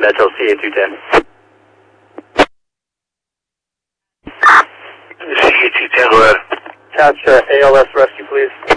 Metro CA210. CA210, go ahead. Attach ALS rescue, please.